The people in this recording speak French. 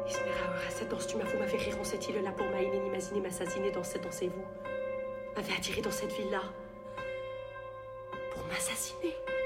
Vous m'avez rire en cette île-là pour m'aïner, m'imaginer, m'assassiner, dansez-vous. M'avez attiré dans cette ville-là pour m'assassiner.